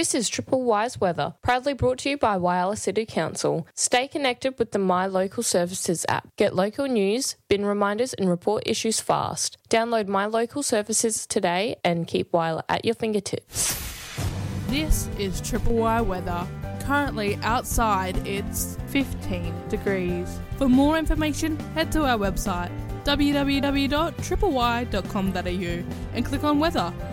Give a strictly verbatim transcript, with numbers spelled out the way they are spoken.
This is Triple Wise Weather, proudly brought to you by Whyalla City Council. Stay connected with the My Local Services app. Get local news, bin reminders and report issues fast. Download My Local Services today and keep Whyalla at your fingertips. This is Triple Y Weather. Currently outside it's fifteen degrees. For more information, head to our website w w w dot triple y dot com dot a u and click on weather.